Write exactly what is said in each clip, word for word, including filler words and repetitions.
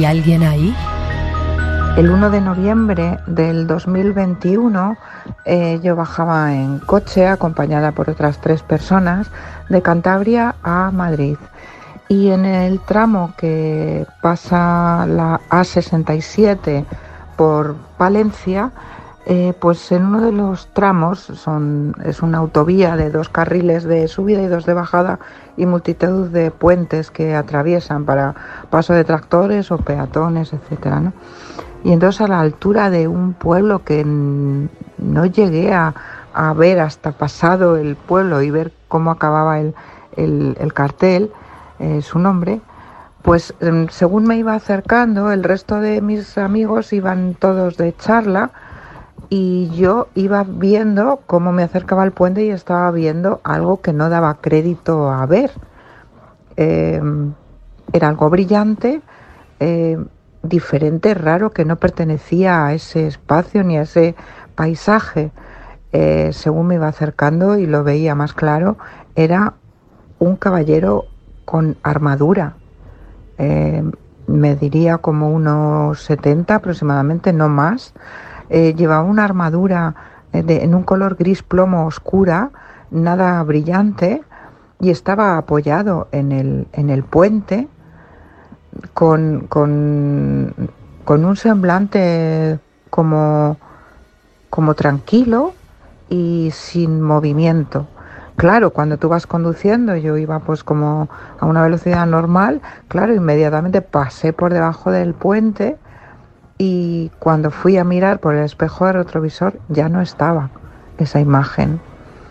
alguien ahí? El uno de noviembre del dos mil veintiuno eh, yo bajaba en coche acompañada por otras tres personas de Cantabria a Madrid. Y en el tramo que pasa la A sesenta y siete por Palencia, eh, pues en uno de los tramos son, es una autovía de dos carriles de subida y dos de bajada y multitud de puentes que atraviesan para paso de tractores o peatones, etcétera, ¿no? Y entonces a la altura de un pueblo que no llegué a, a ver hasta pasado el pueblo y ver cómo acababa el, el, el cartel, eh, su nombre, pues eh, según me iba acercando, el resto de mis amigos iban todos de charla y yo iba viendo cómo me acercaba al puente y estaba viendo algo que no daba crédito a ver. Eh, era algo brillante, eh, diferente, raro, que no pertenecía a ese espacio ni a ese paisaje. Eh, según me iba acercando y lo veía más claro, era un caballero con armadura. Eh, me diría como unos setenta aproximadamente, no más. Eh, llevaba una armadura de, en un color gris plomo oscura, nada brillante, y estaba apoyado en el, en el puente con, con, con un semblante como, como tranquilo y sin movimiento. Claro, cuando tú vas conduciendo, yo iba pues como a una velocidad normal, claro, inmediatamente pasé por debajo del puente y cuando fui a mirar por el espejo de retrovisor ya no estaba esa imagen.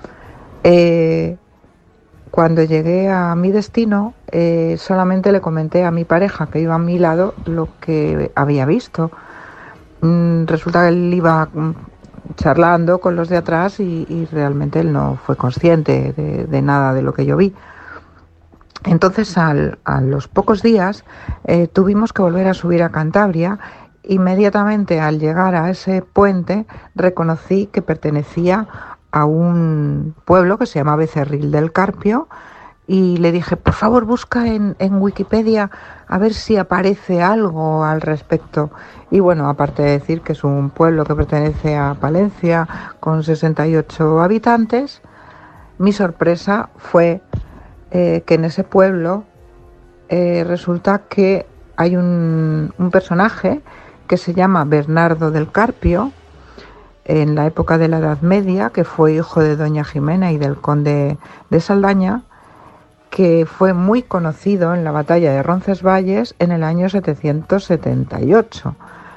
Eh, cuando llegué a mi destino, eh, solamente le comenté a mi pareja que iba a mi lado lo que había visto. Mm, resulta que él iba charlando con los de atrás y, y realmente él no fue consciente de, de nada de lo que yo vi. Entonces al, a los pocos días eh, tuvimos que volver a subir a Cantabria. Inmediatamente al llegar a ese puente reconocí que pertenecía a un pueblo que se llama Becerril del Carpio y le dije, por favor busca en, en Wikipedia a ver si aparece algo al respecto. Y bueno, aparte de decir que es un pueblo que pertenece a Palencia con sesenta y ocho habitantes, mi sorpresa fue eh, que en ese pueblo eh, resulta que hay un, un personaje que se llama Bernardo del Carpio, en la época de la Edad Media, que fue hijo de doña Jimena y del conde de Saldaña, que fue muy conocido en la batalla de Roncesvalles en el año setecientos setenta y ocho.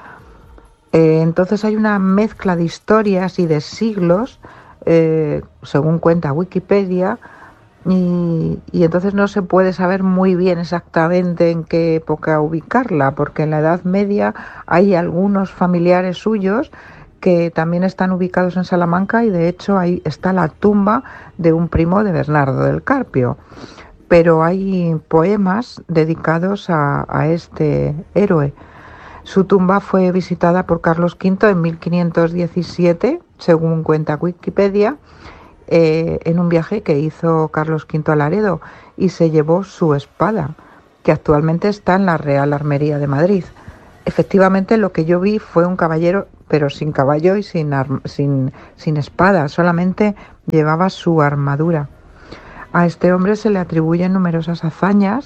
Eh, entonces hay una mezcla de historias y de siglos, eh, según cuenta Wikipedia, Y, y entonces no se puede saber muy bien exactamente en qué época ubicarla, porque en la Edad Media hay algunos familiares suyos que también están ubicados en Salamanca y de hecho ahí está la tumba de un primo de Bernardo del Carpio. Pero hay poemas dedicados a, a este héroe. Su tumba fue visitada por Carlos quinto en mil quinientos diecisiete, según cuenta Wikipedia, Eh, en un viaje que hizo Carlos quinto a Laredo y se llevó su espada, que actualmente está en la Real Armería de Madrid. Efectivamente, lo que yo vi fue un caballero, pero sin caballo y sin, sin, sin espada, solamente llevaba su armadura. A este hombre se le atribuyen numerosas hazañas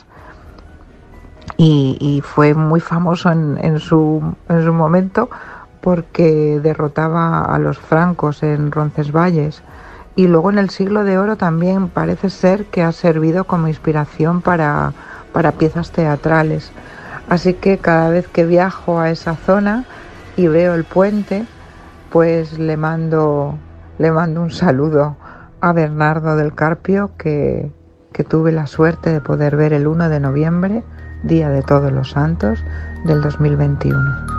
y, y fue muy famoso en, en, su, en su momento porque derrotaba a los francos en Roncesvalles. Y luego en el Siglo de Oro también parece ser que ha servido como inspiración para, para piezas teatrales. Así que cada vez que viajo a esa zona y veo el puente, pues le mando, le mando un saludo a Bernardo del Carpio, que, que tuve la suerte de poder ver el uno de noviembre, Día de Todos los Santos del dos mil veintiuno.